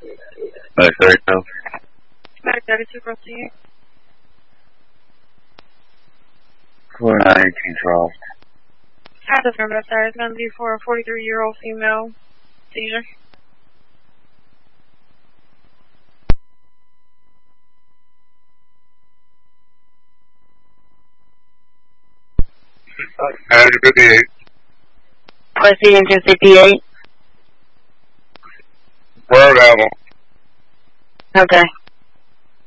Back 32. Back 32, proceed. 4918 At the front of that is going to be for a 43-year-old female seizure. Manager 58. Proceeding to 58. Word level. Okay.